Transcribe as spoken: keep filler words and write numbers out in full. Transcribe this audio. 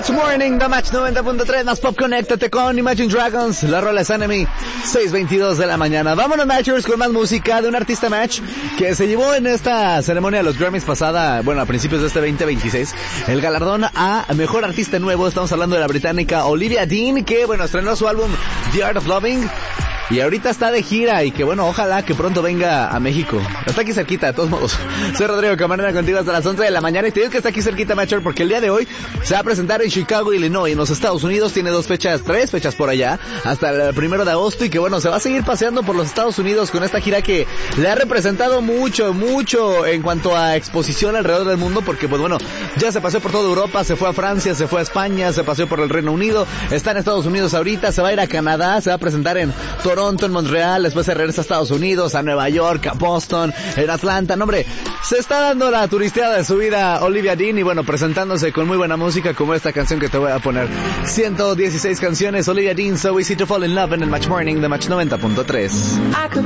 Match Morning, The Match noventa punto tres, más pop, conéctate con Imagine Dragons, la rola es Enemy, seis veintidós de la mañana. Vámonos, Matchers, con más música de un artista Match que se llevó en esta ceremonia de los Grammys pasada, bueno, a principios de este veinte veintiséis, el galardón a Mejor Artista Nuevo. Estamos hablando de la británica Olivia Dean, que, bueno, estrenó su álbum The Art of Loving. Y ahorita está de gira y que, bueno, ojalá que pronto venga a México. Está aquí cerquita, de todos modos. Soy Rodrigo Camarena, contigo hasta las once de la mañana. Y te digo que está aquí cerquita, Matcher, porque el día de hoy se va a presentar en Chicago, Illinois, en los Estados Unidos. Tiene dos fechas, tres fechas por allá, hasta el primero de agosto. Y que, bueno, se va a seguir paseando por los Estados Unidos con esta gira que le ha representado mucho, mucho en cuanto a exposición alrededor del mundo. Porque, pues bueno, ya se paseó por toda Europa, se fue a Francia, se fue a España, se paseó por el Reino Unido. Está en Estados Unidos ahorita, se va a ir a Canadá, se va a presentar en Toronto, en Montreal, después se regresa a Estados Unidos, a Nueva York, a Boston, en Atlanta. No, hombre, se está dando la turisteada de su vida Olivia Dean y, bueno, presentándose con muy buena música como esta canción que te voy a poner. ciento dieciséis canciones, Olivia Dean, So Easy to Fall in Love en el Match Morning de Match noventa punto tres.